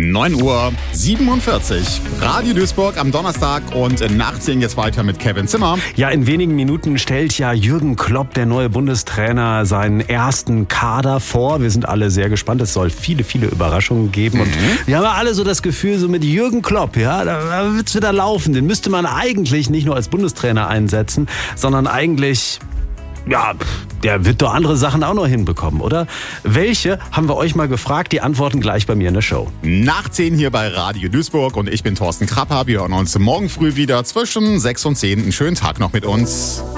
9:47 Uhr. Radio Duisburg am Donnerstag und nach 10 geht's weiter mit Kevin Zimmer. Ja, in wenigen Minuten stellt ja Jürgen Klopp, der neue Bundestrainer, seinen ersten Kader vor. Wir sind alle sehr gespannt. Es soll viele, viele Überraschungen geben. Und wir haben ja alle so das Gefühl, so mit Jürgen Klopp, ja, da wird's wieder laufen. Den müsste man eigentlich nicht nur als Bundestrainer einsetzen, sondern eigentlich... Ja, der wird doch andere Sachen auch noch hinbekommen, oder? Welche, haben wir euch mal gefragt. Die Antworten gleich bei mir in der Show. Nach 10 hier bei Radio Duisburg und ich bin Thorsten Krapper. Wir hören uns morgen früh wieder zwischen 6 und 10. Einen schönen Tag noch mit uns.